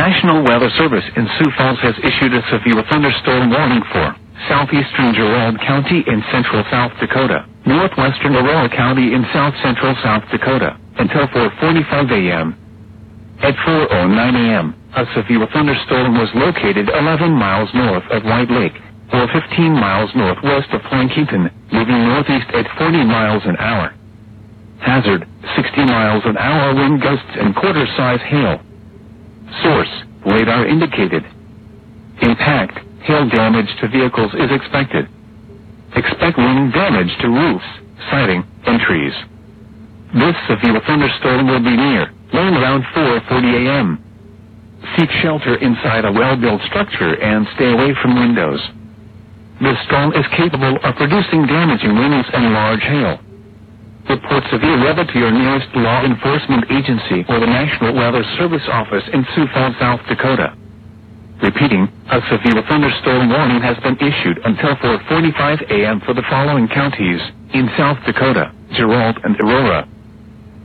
National Weather Service in Sioux Falls has issued a severe thunderstorm warning for southeastern Gerald County in central South Dakota, northwestern Aurora County in south-central South Dakota, until 4:45 a.m. At 4:09 a.m., a severe thunderstorm was located 11 miles north of White Lake, or 15 miles northwest of Plankinton, moving northeast at 40 miles an hour. Hazard, 60 miles an hour wind gusts and quarter-size hail. Source, radar indicated. Impact, hail damage to vehicles is expected. Expect wind damage to roofs, siding, and trees. This severe thunderstorm will be near land around 4:40 a.m. Seek shelter inside a well-built structure and stay away from windows. This storm is capable of producing damaging winds and large hail. Report severe weather to your nearest law enforcement agency or the National Weather Service office in Sioux Falls, South Dakota. Repeating, a severe thunderstorm warning has been issued until 4:45 a.m. for the following counties in South Dakota: Gerald and Aurora,